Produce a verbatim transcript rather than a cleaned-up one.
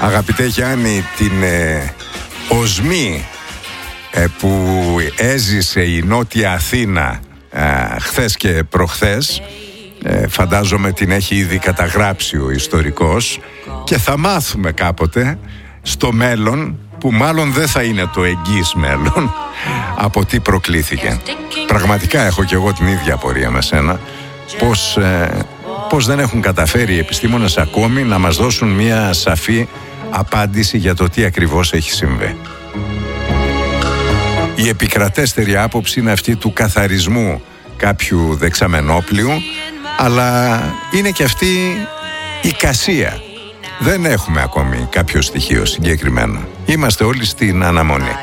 Αγαπητέ Γιάννη, την ε, οσμή ε, που έζησε η Νότια Αθήνα ε, χθες και προχθές, ε, φαντάζομαι την έχει ήδη καταγράψει ο ιστορικός και θα μάθουμε κάποτε στο μέλλον, που μάλλον δεν θα είναι το εγγύς μέλλον, από τι προκλήθηκε. Πραγματικά έχω και εγώ την ίδια απορία με σένα, πως, ε, πως δεν έχουν καταφέρει οι επιστήμονες ακόμη να μας δώσουν μια σαφή απάντηση για το τι ακριβώς έχει συμβεί. Η επικρατέστερη άποψη είναι αυτή του καθαρισμού κάποιου δεξαμενόπλιου, αλλά είναι και αυτή η κασία. Δεν έχουμε ακόμη κάποιο στοιχείο συγκεκριμένο. Είμαστε όλοι στην αναμονή.